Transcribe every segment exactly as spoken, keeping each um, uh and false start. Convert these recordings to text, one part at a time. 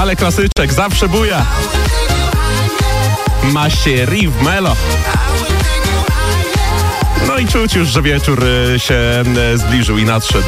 Ale klasyczek, zawsze buja. Ma się Riv Melo. No i czuć już, że wieczór się zbliżył i nadszedł.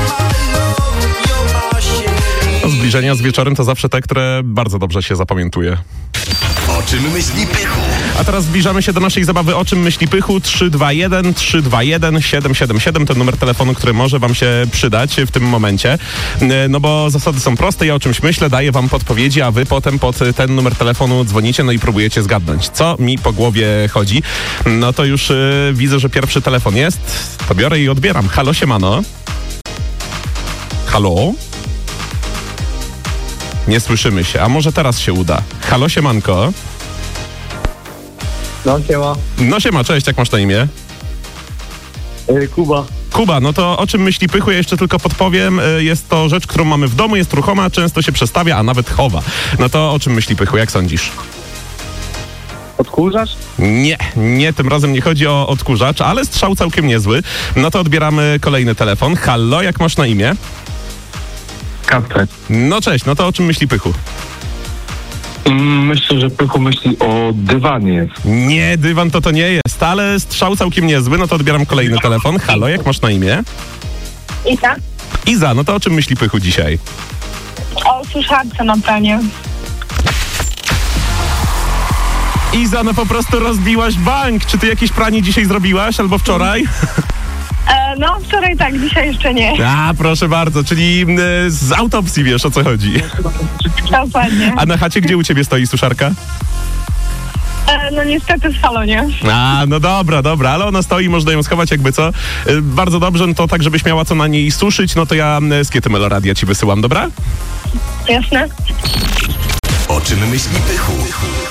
No, zbliżenia z wieczorem to zawsze te, które bardzo dobrze się zapamiętuje. O czym myśli Pychu? A teraz zbliżamy się do naszej zabawy O czym myśli Pychu. Trzy dwa jeden trzysta dwadzieścia jeden siedem siedem siedem to numer telefonu, który może wam się przydać w tym momencie. No bo zasady są proste, ja o czymś myślę, daję wam podpowiedzi, a wy potem pod ten numer telefonu dzwonicie, no i próbujecie zgadnąć, co mi po głowie chodzi. No to już y, widzę, że pierwszy telefon jest. To biorę i odbieram. Halo, siemano. Halo? Nie słyszymy się, a może teraz się uda. Halo, siemanko. No, siema. No siema, cześć, jak masz na imię? Yy, Kuba. Kuba, no to o czym myśli Pychu? Ja jeszcze tylko podpowiem. Jest to rzecz, którą mamy w domu, jest ruchoma, często się przestawia, a nawet chowa. No to o czym myśli Pychu? Jak sądzisz? Odkurzacz? Nie, nie, tym razem nie chodzi o odkurzacz, ale strzał całkiem niezły. No to odbieramy kolejny telefon. Hallo, jak masz na imię? Kacper. No cześć, no to o czym myśli Pychu? Myślę, że Pychu myśli o dywanie. Nie, dywan to to nie jest, ale strzał całkiem niezły. No to odbieram kolejny telefon. Hallo, jak masz na imię? Iza? Iza, no to o czym myśli Pychu dzisiaj? O suszarce na pranie. Iza, no po prostu rozbiłaś bank. Czy ty jakieś pranie dzisiaj zrobiłaś albo wczoraj? E, no wczoraj tak, dzisiaj jeszcze nie. A, proszę bardzo, czyli y, z autopsji wiesz, o co chodzi. Dokładnie. A na chacie gdzie u ciebie stoi suszarka? E, no niestety w salonie. A, no dobra, dobra, ale ona stoi, można ją schować jakby co. Y, bardzo dobrze, no to tak, żebyś miała co na niej suszyć, no to ja y, skiety Meloradia ci wysyłam, dobra? Jasne. O czym myśli Pychu?